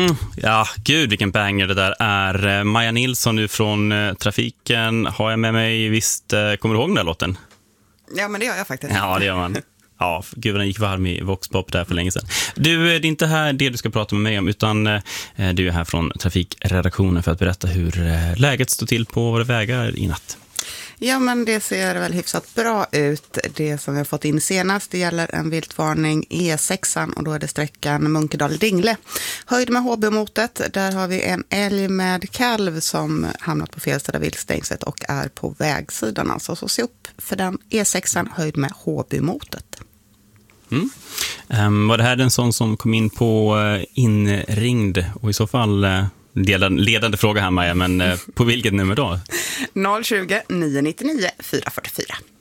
Ja, gud vilken banger det där är. Maja Nilsson nu från Trafiken har jag med mig. Visst, kommer du ihåg den där låten? Ja, men det gör jag faktiskt. Ja, det gör man. Ja, gud, den gick varm i Voxpop där för länge sedan. Du, det är inte här det du ska prata med mig om, utan du är här från Trafikredaktionen för att berätta hur läget står till på våra vägar i natt. Ja, men det ser väl hyfsat bra ut. Det som vi har fått in senast, det gäller en viltvarning E6 och då är det sträckan Munkedal-Dingle. Höjd med HB-motet, där har vi en älg med kalv som hamnat på fel sida viltstängslet och är på vägsidan. Alltså så se upp för den E6 höjd med HB-motet. Var det här den sån som kom in på inringd och i så fall ledande fråga här Maja, men på vilket nummer då? 020 999 444.